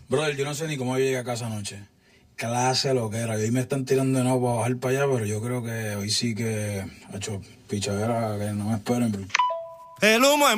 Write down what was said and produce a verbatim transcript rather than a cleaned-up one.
Brother, yo no sé ni cómo yo llegué a casa anoche. Clase lo que era. Y hoy me están tirando de nuevo para bajar para allá, pero yo creo que hoy sí que ha hecho pichadera que no me esperen. El humo es